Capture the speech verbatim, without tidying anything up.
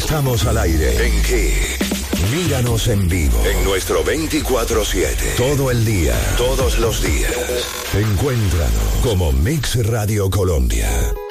Estamos al aire en Kiss. Míranos en vivo en nuestro veinticuatro siete. Todo el día, todos los días. Encuéntranos como Mix Radio Colombia.